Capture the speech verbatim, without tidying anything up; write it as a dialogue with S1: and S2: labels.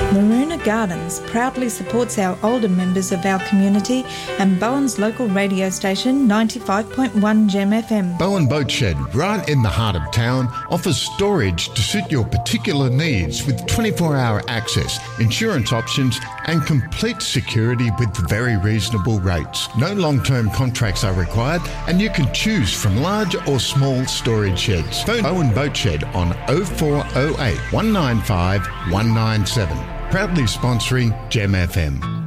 S1: Maroona Gardens proudly supports our older members of our community and Bowen's local radio station ninety-five point one Gem F M.
S2: Bowen Boat Shed, right in the heart of town, offers storage to suit your particular needs with twenty-four hour access, insurance options and complete security with very reasonable rates. No long-term contracts are required and you can choose from large or small storage sheds. Phone Bowen Boat Shed on oh four oh eight, one nine five, one nine seven. Proudly sponsoring Gem F M.